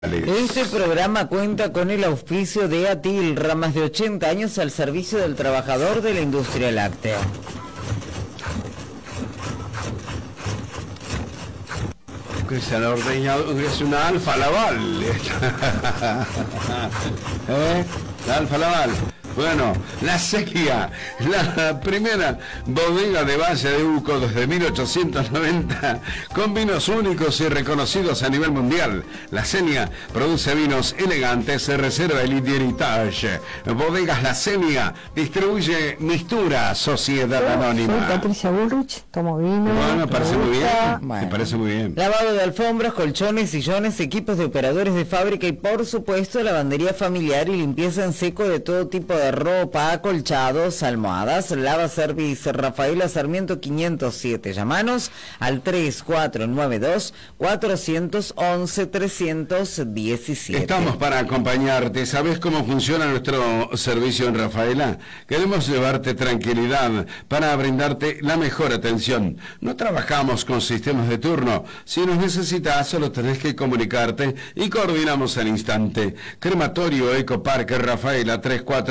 Este programa cuenta con el auspicio de Atilra, más de 80 años al servicio del trabajador de la industria láctea. Cristian Ordeña es una Alfa Laval. La Alfa Laval. Bueno, la Celia, la primera bodega de Valle de Uco desde 1890, con vinos únicos y reconocidos a nivel mundial. La Celia produce vinos elegantes, se reserva el Heritage. Bodegas La Celia distribuye Mistura, Sociedad Anónima. Soy Patricia Bullrich, tomo vino. Bueno, me parece muy bien. Bueno. Me parece muy bien. Lavado de alfombras, colchones, sillones, equipos de operadores de fábrica y por supuesto lavandería familiar y limpieza en seco de todo tipo de ropa, acolchados, almohadas. Lava Service Rafaela Sarmiento 507. Llamanos al 3492-411-317. Estamos para acompañarte. ¿Sabes cómo funciona nuestro servicio en Rafaela? Queremos llevarte tranquilidad para brindarte la mejor atención. No trabajamos con sistemas de turno. Si nos necesitas, solo tenés que comunicarte y coordinamos al instante. Crematorio Ecoparque Rafaela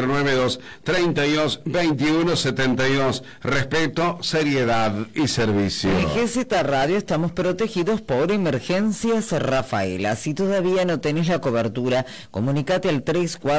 3492-322172. Respeto, seriedad y servicio. En GZ Radio estamos protegidos por Emergencias Rafaela. Si todavía no tenés la cobertura, comunicate al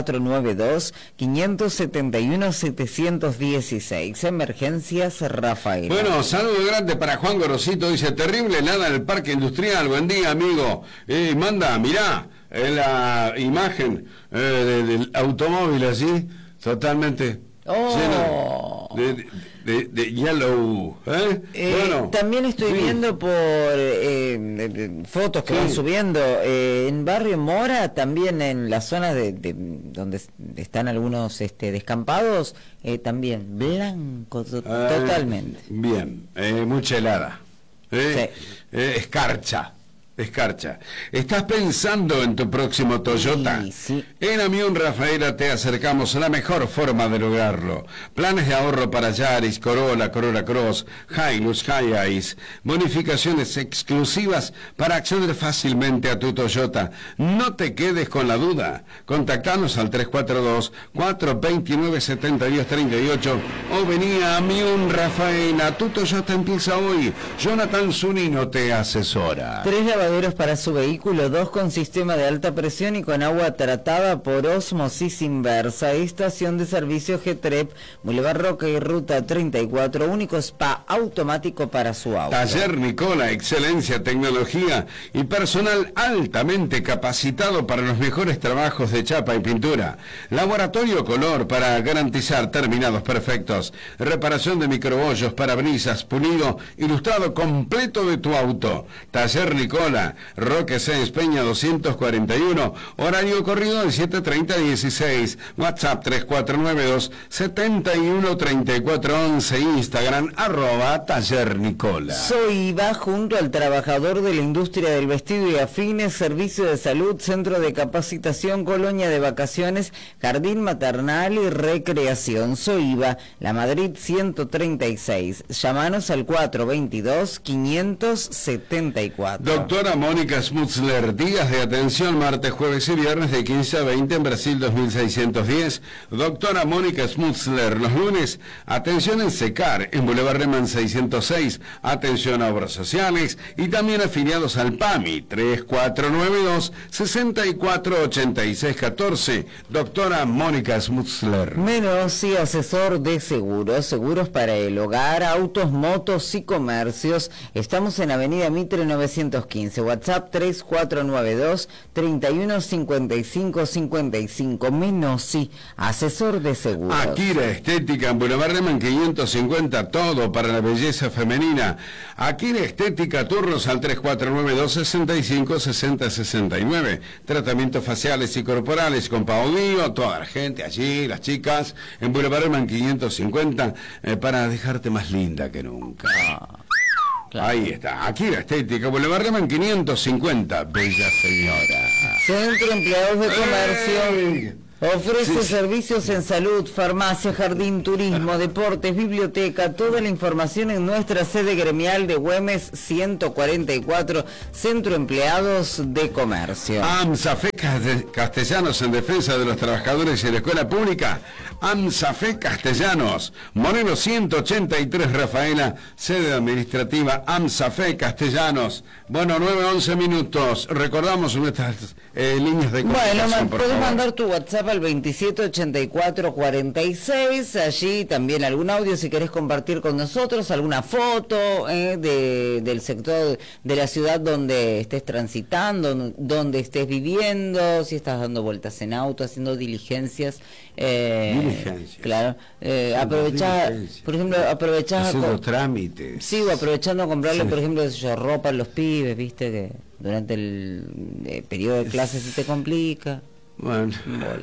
3492-571-716. Emergencias Rafaela. Bueno, saludo grande para Juan Gorosito. Dice, terrible helada en el parque industrial. Buen día, amigo. Manda, mirá, la imagen del automóvil así, totalmente lleno de yellow. Bueno, también estoy viendo por fotos que van subiendo en Barrio Mora, también en la zona de donde están algunos descampados, también blanco totalmente. Bien, mucha helada. Sí. Escarcha. ¿Estás pensando en tu próximo Toyota? Sí. En Amión Rafaela te acercamos a la mejor forma de lograrlo. Planes de ahorro para Yaris, Corolla, Corolla Cross, Hilux, Hiace. Bonificaciones exclusivas para acceder fácilmente a tu Toyota. No te quedes con la duda. Contactanos al 342-429-7238 o vení a Amión Rafaela. Tu Toyota empieza hoy. Jonathan Zunino te asesora. 3 lavaderos para su vehículo, 2 con sistema de alta presión y con agua tratada por ósmosis inversa. Estación de servicio Getrep, Boulevard Roca y Ruta 34, único spa automático para su auto. Taller Nicola, excelencia, tecnología y personal altamente capacitado para los mejores trabajos de chapa y pintura. Laboratorio Color para garantizar terminados perfectos. Reparación de microbollos, parabrisas, pulido, ilustrado completo de tu auto. Taller Nicola, Roque Sáenz Peña 241, horario corrido de 7:30 a 16, WhatsApp 3492-713411, Instagram @Taller Nicola. Soiva, junto al trabajador de la industria del vestido y afines, servicio de salud, centro de capacitación, colonia de vacaciones, jardín maternal y recreación. Soiva, La Madrid 136, llámanos al 422-574. Doctora Mónica Smutzler, días de atención martes, jueves y viernes de 15 a 20 en Brasil 2610. Doctora Mónica Smutzler, los lunes, atención en Secar, en Boulevard Reman 606, atención a obras sociales y también afiliados al PAMI, 3492-648614. Doctora Mónica Smutzler. Menos y asesor de seguros, seguros para el hogar, autos, motos y comercios. Estamos en Avenida Mitre 915, WhatsApp 3492-315555. Menosí, asesor de seguros. Akira Estética en Boulevard Reman 550, todo para la belleza femenina. Akira Estética, turnos al 3492-656069. Tratamientos faciales y corporales con Paudío, toda la gente allí, las chicas, en Boulevard Reman 550, para dejarte más linda que nunca. Claro. Ahí está, Akira Estética, Boulevard Reman 550, bella señora. Centro Empleados de Comercio. Ofrece servicios en salud, farmacia, jardín, turismo, deportes, biblioteca, toda la información en nuestra sede gremial de Güemes 144, Centro Empleados de Comercio. AMSAFE Castellanos en defensa de los trabajadores y la escuela pública. AMSAFE Castellanos, Moreno 183 Rafaela, sede administrativa AMSAFE Castellanos. Bueno, 9:11 minutos. Recordamos nuestras líneas de comunicación. Bueno, puedes mandar tu WhatsApp al 278446, allí también algún audio si querés compartir con nosotros, alguna foto del sector de la ciudad donde estés transitando, donde estés viviendo, si estás dando vueltas en auto, haciendo diligencias. Claro, aprovechás, por ejemplo, haciendo trámites. Sigo aprovechando a comprarle, por ejemplo, ropa a los pibes, viste, que durante el periodo de clases se te complica. Bueno,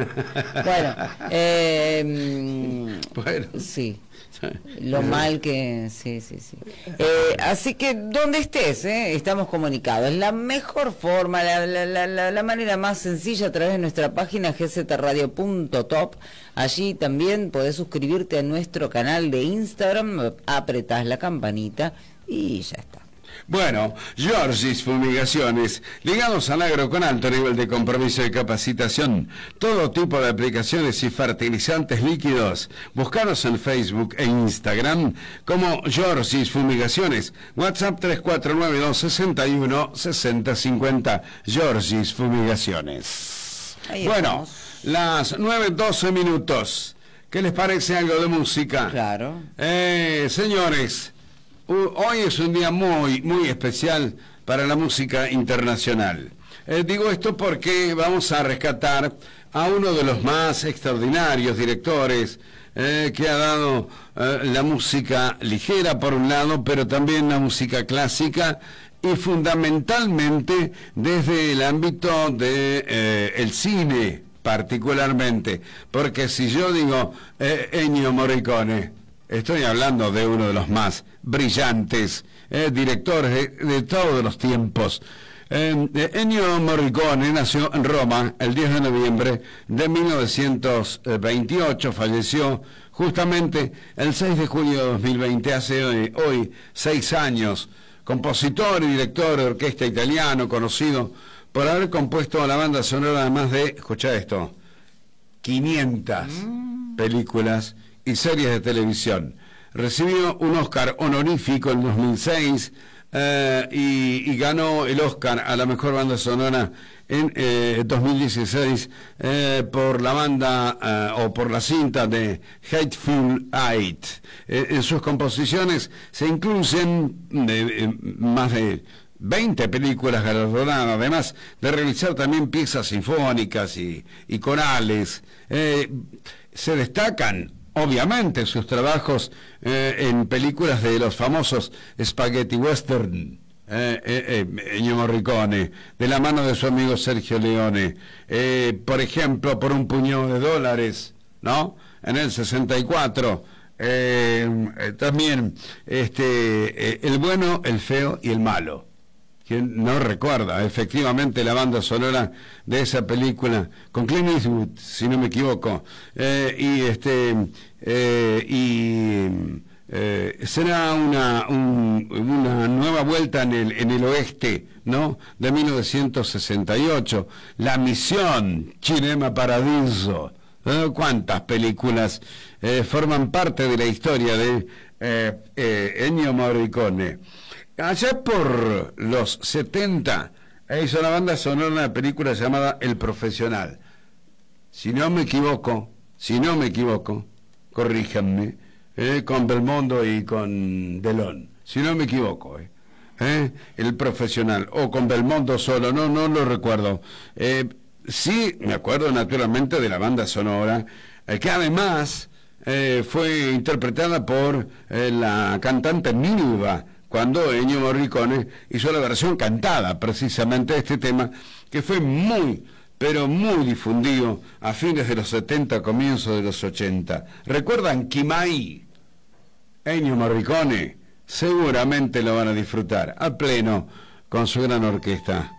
sí, lo mal que sí. Así que donde estés, estamos comunicados. La mejor forma, la manera más sencilla, a través de nuestra página gzradio.top. Allí también podés suscribirte a nuestro canal de Instagram, apretás la campanita y ya está. Bueno, Georgis Fumigaciones, ligados al agro con alto nivel de compromiso y capacitación, todo tipo de aplicaciones y fertilizantes líquidos. Búscanos en Facebook e Instagram como Georgis Fumigaciones. WhatsApp 3492616050. Georgis Fumigaciones. Bueno, las 9:12 minutos. ¿Qué les parece algo de música? Claro. Señores, hoy es un día muy especial para la música internacional. Digo esto porque vamos a rescatar a uno de los más extraordinarios directores que ha dado la música ligera por un lado, pero también la música clásica, y fundamentalmente desde el ámbito de el cine particularmente, porque si yo digo Ennio Morricone, estoy hablando de uno de los más brillantes directores de todos los tiempos. Ennio Morricone nació en Roma el 10 de noviembre de 1928, falleció justamente el 6 de julio de 2020, hace hoy 6 años, compositor y director de orquesta italiano, conocido por haber compuesto la banda sonora de más de, escuchá esto, 500 películas y series de televisión. Recibió un Oscar honorífico en 2006 y ganó el Oscar a la mejor banda sonora en 2016 por la banda o por la cinta de Hateful Eight. En sus composiciones se incluyen más de 20 películas galardonadas, además de realizar también piezas sinfónicas y corales. Se destacan obviamente sus trabajos en películas de los famosos spaghetti western, Ennio Morricone, de la mano de su amigo Sergio Leone, por ejemplo, Por un puñado de dólares, ¿no? En el 64, también El bueno, el feo y el malo. ¿Quién no recuerda efectivamente la banda sonora de esa película con Clint Eastwood, si no me equivoco? Será una nueva vuelta en el oeste, ¿no? De 1968, La Misión, Cinema Paradiso. ¿Cuántas películas forman parte de la historia de Ennio Morricone? Allá por los 70 hizo la banda sonora de una película llamada El Profesional. Si no me equivoco, corríjanme, con Belmondo y con Delon. Si no me equivoco, El Profesional, o con Belmondo solo, no lo recuerdo. Sí, me acuerdo naturalmente de la banda sonora, que además fue interpretada por la cantante Milva, cuando Ennio Morricone hizo la versión cantada precisamente de este tema, que fue muy, pero muy difundido a fines de los 70, comienzos de los 80. ¿Recuerdan Kimai? Ennio Morricone, seguramente lo van a disfrutar a pleno con su gran orquesta.